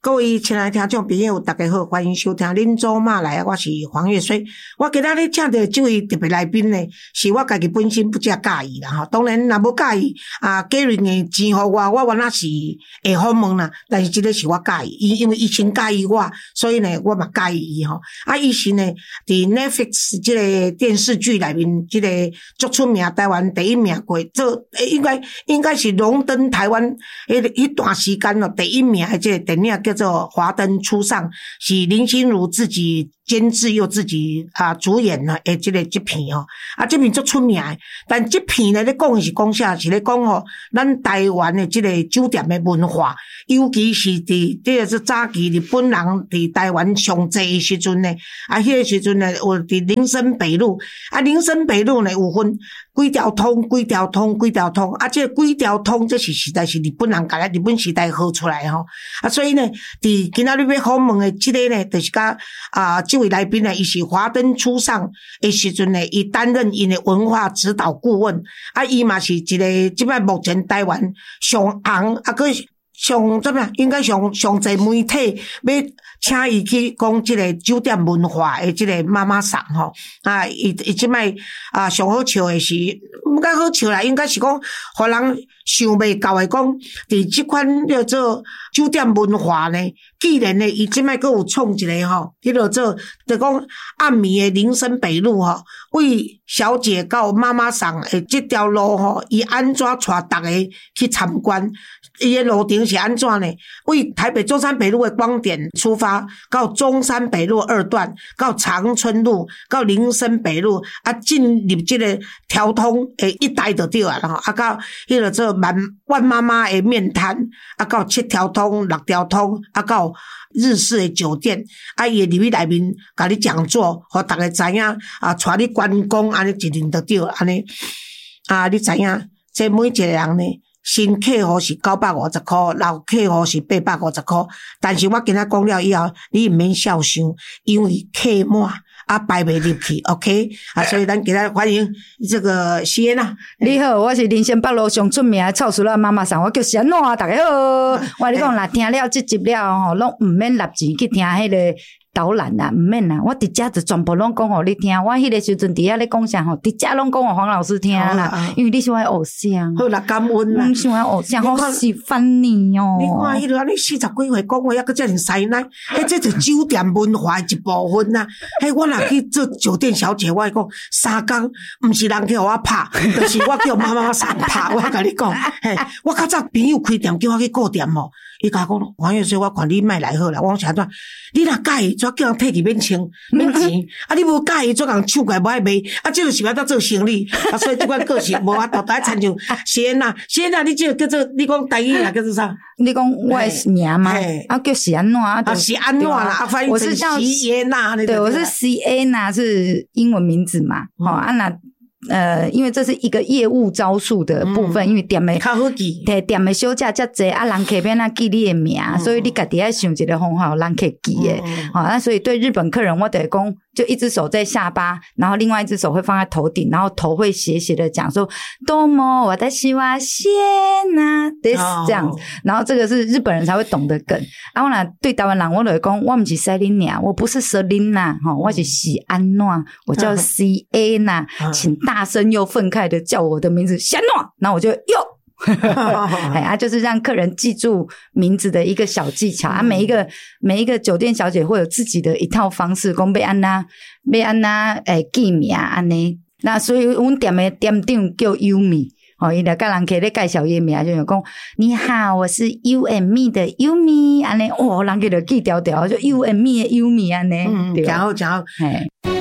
各位亲爱的听众朋友，大家好，欢迎收听恁祖妈来，我是黄月水。我今仔日请到这位特别来宾呢，是我家己本身不遮介意啦吼。当然，若无介意Gary 的钱互我原来是会访问啦，但是这个是我介意，因为伊先介意我，所以呢，我嘛介意伊吼。伊是呢，伫 Netflix 这个电视剧内面，这个足出名，台湾第一名过，做应该是荣登台湾迄段时间咯，第一名的这个电影叫做《华灯初上》，是林心如自己监制又自己主演了这片哦，这片足出名的。但这片呢，咧讲的是讲啥？是咧讲吼，咱台湾的这个酒店的文化，尤其是伫这个是早期日本人伫台湾上济的时阵呢，迄个时阵呢，有伫林森北路，林森北路呢有分几条通，这个几条通，这是实在是日本人甲日本时代号出来吼，所以呢，伫今仔日要访问的这个呢，就是甲这位来宾呢，伊是华灯初上的时阵呢，伊担任因的文化指导顾问，伊嘛是一个即摆目前台湾上红佮上怎么样？应该上侪媒体要请伊去讲即个酒店文化的即个妈妈桑吼伊即摆上好笑的是，毋该好笑啦，应该是讲，互人想袂到的讲，伫即款叫做酒店文化呢，既然呢，伊即摆佫有创一个吼，迄落做就讲暗暝的林森北路吼，为小姐到妈妈桑的即条路吼，伊安怎带大家去参观？伊的路程是安怎呢？为台北中山北路的光点出发，到中山北路2段，到长春路，到林森北路，进入这个条通的一带就对了吼，到迄个做万妈妈的面摊，到7条通、6条通，到日式的酒店，伊会入去内面甲你讲座，互大家知影带你观光，安尼一定就对，安尼你知影，这每一个人呢？新客户是950块，老客户是850块。但是我今仔讲了以后，你毋免笑伤，因为客满排袂入去 ，OK？所以咱今仔欢迎这个西恩啊。 你好，我是林森北路上出名的臭叔仔妈妈桑，我叫仙诺啊，大家好。我你讲啦，听了这集了吼，拢毋免纳钱去听迄个导览啦，毋免啦，我直接就全部拢讲互你听。我迄个时阵伫遐咧讲啥吼，直接拢讲互黄老师听啦，因为你是我的偶像。 好啦，感恩啦。 是我的偶像，好喜欢你哦。 你看迄个安尼40几岁讲话，抑佫遮尔犀利，这就是酒店文化的一部分呐。我若去做酒店小姐，我会讲3工，毋是人去互我拍，就是我叫妈妈桑拍。我甲你讲，我较早朋友开店叫我去顾店吼，伊甲我讲黄月水，我看你莫来好啦。我讲啥怎？你若介意，怎叫人退去免钱？你无介意，怎人抢过来无爱卖？这就是要做生意。所以这款个性无法度，大家参像仙啊，你这个叫做你讲台语啦，叫做啥？ 你讲我的名吗？叫喜安诺喜安诺啦，翻译成喜耶娜。 对，我是Sienna，是英文名字嘛。因为这是一个业务招数的部分，因为店的较好记， 对，店的小姐遮济人客变记你的名，所以你家己要想一个方法人客记的。那所以对日本客人，我得讲，就一只手在下巴，然后另外一只手会放在头顶，然后头会斜斜的讲说多么我的希望谢呐 this 这样子，然后这个是日本人才会懂的梗。我呢对台湾人我就会讲，我不是Selina，我不是 Selina， 我是喜安诺，我叫 Sienna， 请大声又愤慨的叫我的名字喜安诺，然后我就就是让客人记住名字的一个小技巧每一个酒店小姐会有自己的一套方式，讲要安那记名安尼。那所以阮店的店长叫优米，伊就甲人客咧介绍伊名，就讲你好，我是 You and Me 的优米安尼，人客就记条条，就 You and Me 的优米安尼， 真好。